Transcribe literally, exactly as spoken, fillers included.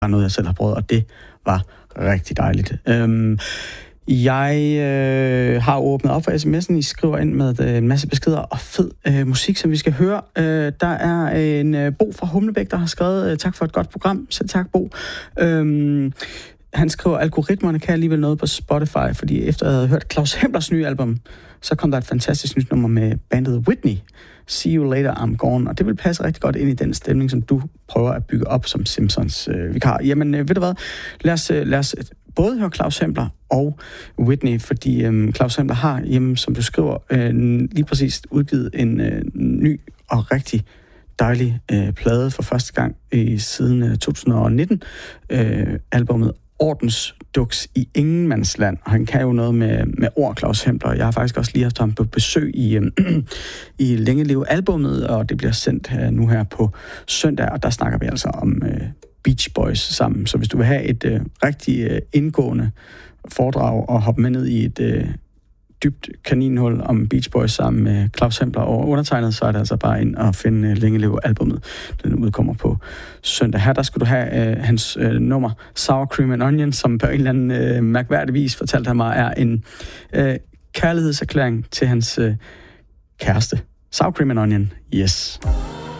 noget, jeg selv har prøvet, og det var rigtig dejligt. Øhm, jeg øh, har åbnet op for sms'en. I skriver ind med øh, en masse beskeder og fed øh, musik, som vi skal høre. Øh, der er en øh, Bo fra Humlebæk, der har skrevet, øh, tak for et godt program. Selv tak, Bo. Øhm, han skriver, algoritmerne kan alligevel noget på Spotify, fordi efter at jeg havde hørt Claus Hemblers nye album, så kom der et fantastisk nyt nummer med bandet Whitney. See You Later, I'm Gone. Og det vil passe rigtig godt ind i den stemning, som du prøver at bygge op som Simpsons øh, vikar. Jamen, øh, ved du hvad? Lad os, øh, lad os både høre Claus Hempler og Whitney, fordi øh, Claus Hempler har, jamen, som du skriver, øh, lige præcis udgivet en øh, ny og rigtig dejlig øh, plade for første gang i siden øh, to tusind nitten. Øh, albumet Ordensduks i Ingenmandsland, og han kan jo noget med, med ord, Claus Hempler. Jeg har faktisk også lige haft ham på besøg i, øh, i Længeleve-albummet, og det bliver sendt øh, nu her på søndag, og der snakker vi altså om øh, Beach Boys sammen. Så hvis du vil have et øh, rigtig øh, indgående foredrag og hoppe med ned i et øh, dybt kaninhul om Beach Boys sammen med Claus Hempler og undertegnet, så er det altså bare ind og finde uh, Længeleve-albummet. Den udkommer på søndag. Her der skulle du have uh, hans uh, nummer Sour Cream and Onion, som på en eller anden uh, mærkværdig vis, fortalte han mig, er en uh, kærlighedserklæring til hans uh, kæreste. Sour Cream and Onion, yes.